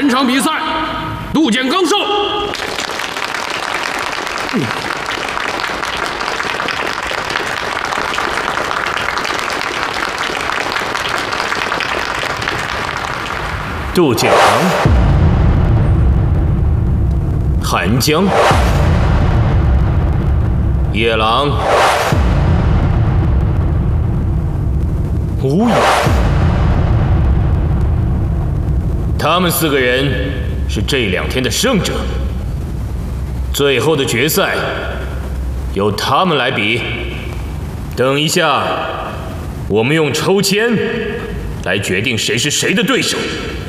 本场比赛，杜建刚胜。 杜建刚、韩江、野狼、吴勇，他们4个人是这2天的胜者。最后的决赛由他们来比。等一下，我们用抽签来决定谁是谁的对手。